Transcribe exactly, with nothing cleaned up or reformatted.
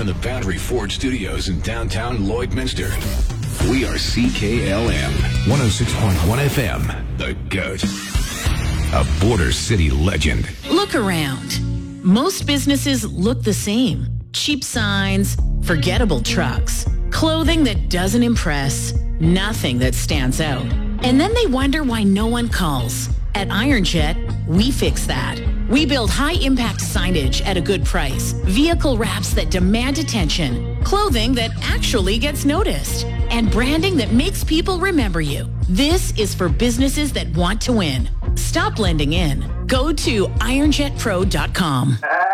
from the Boundary Ford Studios in downtown Lloydminster. We are C K L M, one oh six point one F M, The GOAT. A Border City legend. Look around. Most businesses look the same. Cheap signs, forgettable trucks, clothing that doesn't impress, nothing that stands out. And then they wonder why no one calls. At IronJet, we fix that. We build high-impact signage at a good price, vehicle wraps that demand attention, clothing that actually gets noticed, and branding that makes people remember you. This is for businesses that want to win. Stop blending in. Go to iron jet pro dot com.